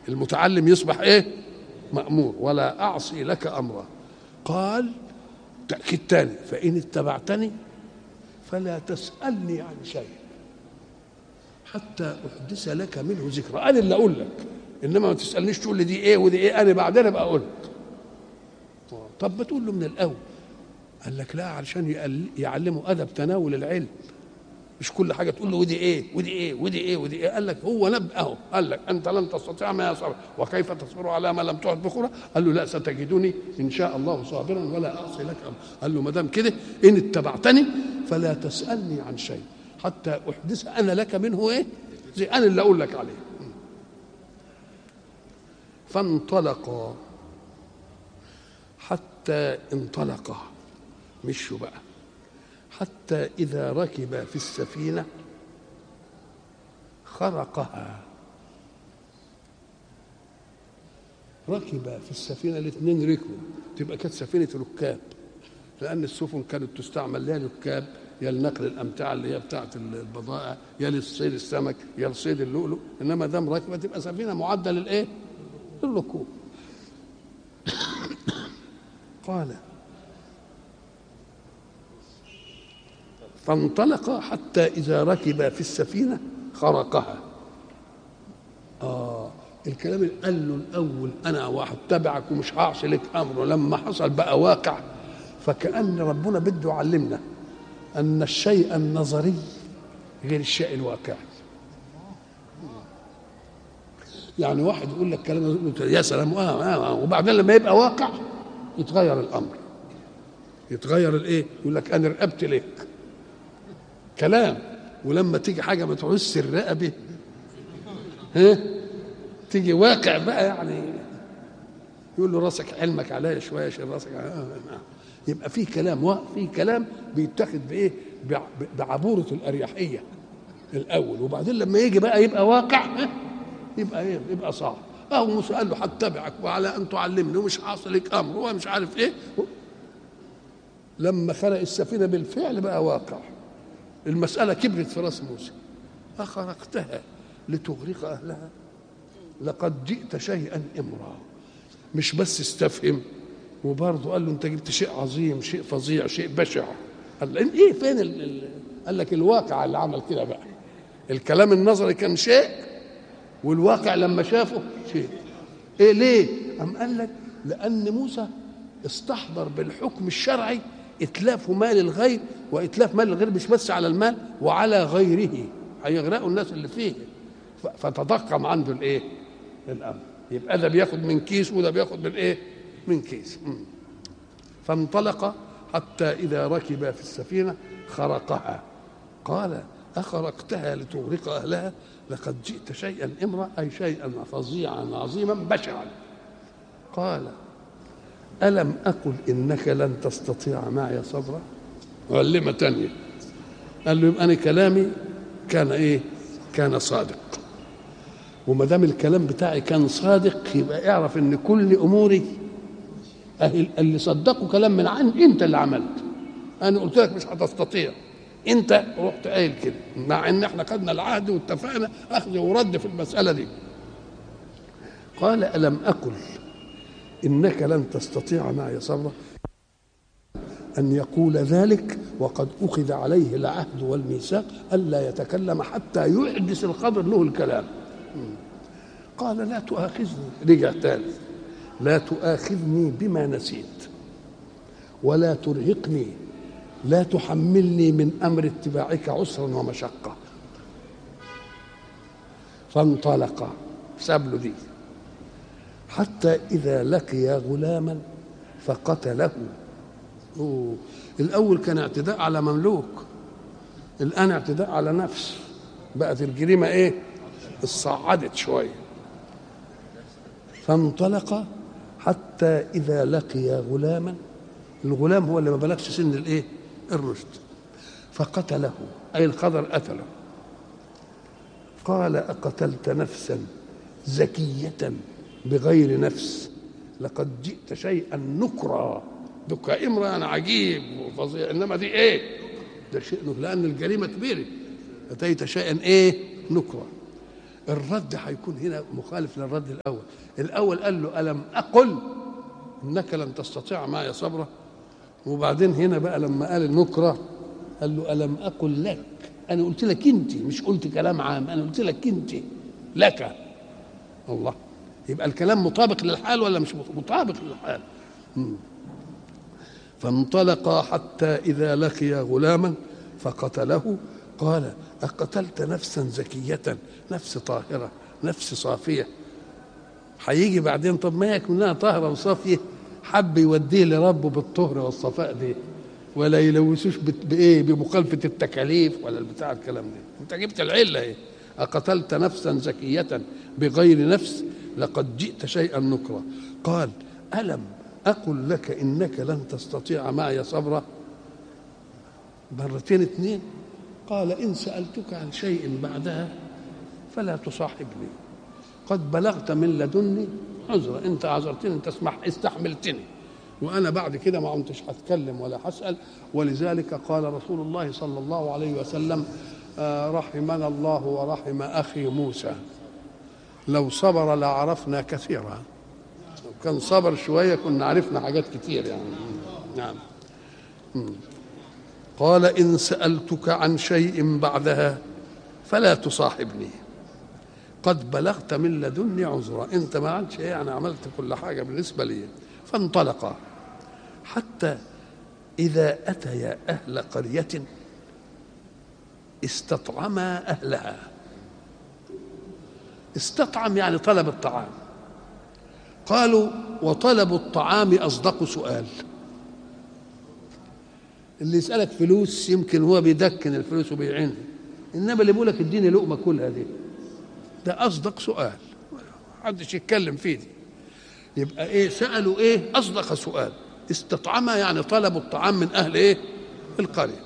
المتعلم يصبح ايه؟ مأمور. ولا أعصي لك أمرا. قال تأكيد تاني: فإن اتبعتني فلا تسألني عن شيء حتى أحدث لك منه ذكرى. أنا اللي أقول لك، إنما ما تسألنيش تقول لي دي إيه ودي إيه، أنا بعدين أبقى أقول لك. طب ما تقول له من الأول. قال لك لا، علشان يعلمه أدب تناول العلم، مش كل حاجة تقول له ودي إيه ودي إيه ودي إيه ودي إيه. قال لك هو نبأه، قال لك أنت لن تستطيع ما صبر وكيف تصبر على ما لم تعد بخورا. قال له لا، ستجدني إن شاء الله صابرا ولا أعصي لك أمرا. قال له ما دام كده إن اتبعتني فلا تسألني عن شيء حتى أحدث أنا لك منه إيه، زي أنا اللي أقول لك عليه. فانطلقا حتى انطلقا، مشوا بقى، حتى إذا ركب في السفينة خرقها. ركب في السفينة، الاثنين ركبوا، تبقى كانت سفينة ركاب، لأن السفن كانت تستعمل يا ركاب يا لنقل الأمتعة اللي هي بتاعة البضائع، يا لصيد السمك، يا لصيد اللؤلؤ. إنما دام راكبة تبقى سفينة معدة للإيه؟ للركوب. قال فانطلق حتى إذا ركب في السفينة خرقها. الكلام اللي قال له الأول أنا وهتبعك ومش هعصي لك أمره، لما حصل بقى واقع، فكأن ربنا بده يعلمنا أن الشيء النظري غير الشيء الواقعي. يعني واحد يقول لك كلام يا سلام وبعدين لما يبقى واقع يتغير الأمر، يتغير الإيه؟ يقول لك أنا رقبت لك كلام، ولما تيجي حاجه ما تعوزش الرقبه تيجي واقع بقى، يعني يقول له راسك علمك عليا شويه، شيل راسك يبقى في كلام، في كلام بيتاخد بايه؟ بعبوره الاريحيه الاول، وبعدين لما يجي بقى يبقى واقع يبقى ايه؟ يبقى صعب. موسى قال له هتبعك وعلى ان تعلمني ومش حاصل لك امر ومش عارف ايه. لما خلق السفينه بالفعل بقى واقع، المسألة كبرت في راس موسى. أخرقتها لتغرق أهلها لقد جئت شيئا إمرا. مش بس استفهم، وبرضه قال له أنت جبت شيء عظيم، شيء فظيع، شيء بشع. قال إيه فين قال لك الواقع اللي عمل كده بقى. الكلام النظري كان شيء، والواقع لما شافه شيء. إيه ليه؟ قال لك لأن موسى استحضر بالحكم الشرعي إتلاف مال الغير، وإتلاف مال الغير مش بس على المال وعلى غيره، هيغرقوا الناس اللي فيه، فتضخم عنده الإيه؟ الأمر. يبقى ده بياخد من كيس وده بياخد من إيه؟ من كيس. فانطلق حتى إذا ركب في السفينة خرقها. قال أخرقتها لتغرق أهلها لقد جئت شيئا إمرا، أي شيئا فظيعا عظيما بشعا. قال ألم أقل إنك لن تستطيع معي صبرا. معلمة تانية قال له يبقى أنا كلامي كان إيه؟ كان صادق، وما دام الكلام بتاعي كان صادق يبقى اعرف إن كل أموري اللي صدقوا كلام من عند أنت اللي عملت. أنا قلت لك مش هتستطيع، أنت رحت قايل كده، مع إن إحنا خدنا العهد واتفقنا أخذ ورد في المسألة دي. قال ألم أقل إنك لن تستطيع معي صبرا. أن يقول ذلك وقد أخذ عليه العهد والميثاق ألا يتكلم حتى يحدث الخبر له الكلام. قال لا تؤاخذني، رجع تاني، لا تؤاخذني بما نسيت ولا ترهقني، لا تحملني من أمر اتباعك عسرا ومشقة. فانطلق، ساب له دي، حتى إذا لقي غلاما فقتله. الأول كان اعتداء على مملوك، الآن اعتداء على نفس، بقت الجريمة إيه؟ اصعدت شوية. فانطلق حتى إذا لقي غلاما، الغلام هو اللي ما بلغش سن الإيه؟ الرشد. فقتله، أي الخضر قتله. قال أقتلت نفسا زكية بغير نفس لقد جئت شيئا نكرا. دكا امرأ عجيب وفظيع، انما دي ايه؟ ده شيء، لان الجريمه كبيره. اتيت شيئا ايه؟ نكرا. الرد هيكون هنا مخالف للرد الأول قال له ألم أقل إنك لن تستطيع معي صبرا، وبعدين هنا بقى لما قال النكرة قال له ألم أقل لك، أنا قلت لك أنت، مش قلت كلام عام، أنا قلت لك أنت لك. الله، يبقى الكلام مطابق للحال ولا مش مطابق للحال؟ فانطلقا حتى إذا لقيا غلاما فقتله قال أقتلت نفسا زكية، نفس طاهرة نفس صافية. هيجي بعدين طب ما يكون لها طاهرة وصافية، حب يوديه لربه بالطهر والصفاء دي، ولا يلوثوش بايه، بمخالفة التكاليف ولا البتاع الكلام ده. انت جبت العلة ايه؟ أقتلت نفسا زكية بغير نفس لقد جئت شيئا نكرا. قال ألم أقل لك إنك لن تستطيع معي صبرا، مرتين اتنين. قال إن سألتك عن شيء بعدها فلا تصاحبني، قد بلغت من لدني عذرا، انت عذرتني، انت استحملتني، وانا بعد كده ما كنتش هتكلم ولا هسأل. ولذلك قال رسول الله صلى الله عليه وسلم رحمنا الله ورحم أخي موسى، لو صبر لعرفنا كثيرا، لو كان صبر شوية كنا عرفنا حاجات كتير يعني. نعم. قال إن سألتك عن شيء بعدها فلا تصاحبني، قد بلغت من لدني عذرا، انت ما عملتش ايه، انا عملت كل حاجة بالنسبة لي. فانطلقا حتى إذا أتيا أهل قرية استطعما أهلها. استطعم يعني طلب الطعام. قالوا وطلب الطعام أصدق سؤال. اللي يسألك فلوس يمكن هو بيدكن الفلوس وبيعينها، إنما اللي بيقول لك اديني لقمة كلها دي، ده أصدق سؤال، محدش يتكلم فيه دي. يبقى إيه؟ سألوا إيه؟ أصدق سؤال. استطعما يعني طلبوا الطعام من أهل إيه؟ القرية.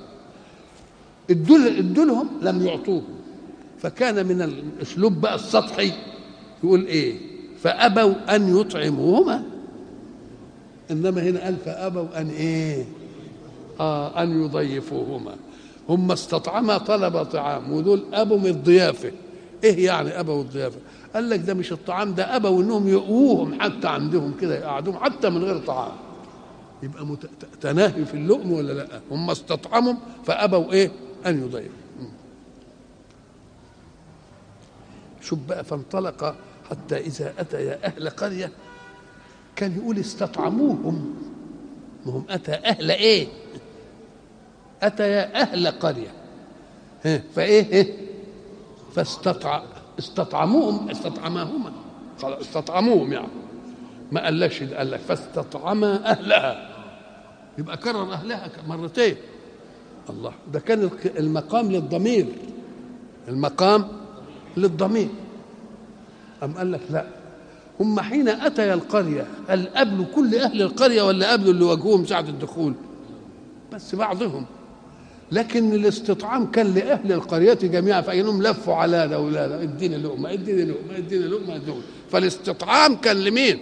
ادولهم لم يعطوهم، فكان من الأسلوب بقى السطحي يقول إيه؟ فأبوا أن يطعموهما. إنما هنا قال فأبوا أن إيه؟ أن يضيفوهما. هم استطعما طلب طعام، ودول أبوا من الضيافة. إيه يعني أبوا الضيافة؟ قال لك ده مش الطعام، ده أبوا إنهم يقووهم حتى عندهم كده، يقعدوهم حتى من غير طعام. يبقى تناهي في اللقم ولا لا؟ هم استطعموا فأبوا إيه؟ أن يضيفوا. شوف بقى، فانطلق حتى إذا أتيا أهل قرية، كان يقول استطعموهم، وهم أتى أهل إيه؟ أتيا أهل قرية، فإيه؟ استطعموهم، استطعماهما، خلاص استطعموهم يعني، ما قالش، قال لك فاستطعما أهلها، يبقى كرر أهلها مرتين. الله، ده كان المقام للضمير، المقام للضمير. أم قال لك لا، هم حين أتيا القرية هل قابلوا كل أهل القرية ولا قابلوا اللي واجهوهم ساعة الدخول؟ بس بعضهم. لكن الاستطعام كان لأهل القرية جميعا، فإنهم لفوا على ده ولا ده، اديني لقمة اديني لقمة اديني لقمة اديني. فالاستطعام كان لمين؟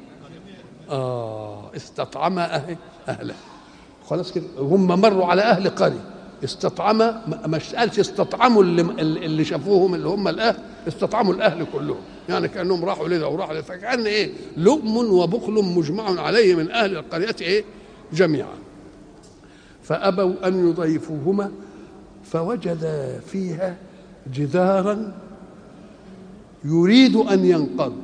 استطعم أهله. خلاص كده، هم مروا على أهل قرية، استطعم، مش قالش استطعموا اللي شافوهم اللي هم الأهل، استطعموا الأهل كلهم، يعني كأنهم راحوا لده وراحوا لده، فكأن إيه؟ لؤم وبخل مجمع عليه من أهل القرية إيه؟ جميعا. فأبوا أن يضيفوهما فوجدا فيها جدارا يريد أن ينقض.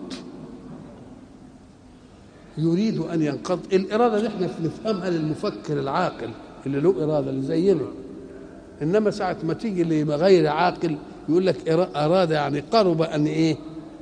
يريد أن ينقض، الإرادة اللي احنا نفهمها للمفكر العاقل اللي له إرادة اللي زينا، إنما ساعة ما تيجي اللي غير عاقل يقول لك أراد يعني قرب أن إيه؟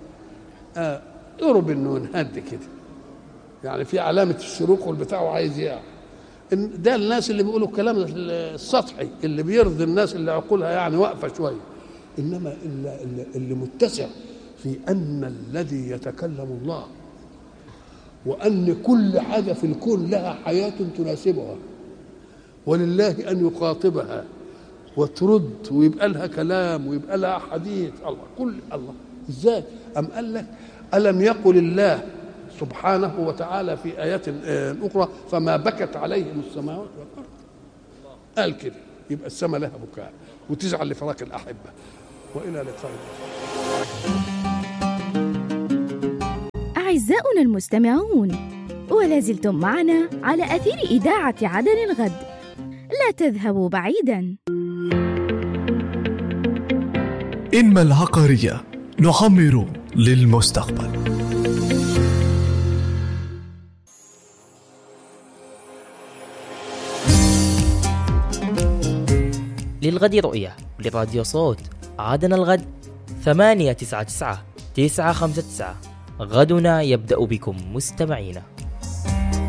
قرب إنه ينهد كده، يعني في علامة الشروق والبتاع وعايز يقع. ده الناس اللي بيقولوا الكلام السطحي اللي بيرضي الناس اللي عقولها يعني واقفة شوية. إنما اللي متسع في أن الذي يتكلم الله، وأن كل حاجة في الكون لها حياة تناسبها، ولله أن يخاطبها وترد ويبقى لها كلام ويبقى لها حديث. الله، كل الله إزاي؟ أم قال لك ألم يقل الله سبحانه وتعالى في آيات أخرى فما بكت عليهم السماوات والأرض؟ قال كده، يبقى السماء لها بكاء وتزعل لفراق الأحبة. وإلى لقاء. أعزاؤنا المستمعون، ولا زلتم معنا على أثير إذاعة عدن الغد. لا تذهبوا بعيداً. إنما العقارية نعمر للمستقبل. للغد رؤية لراديو صوت عادنا الغد 899 959. غدنا يبدأ بكم مستمعينا.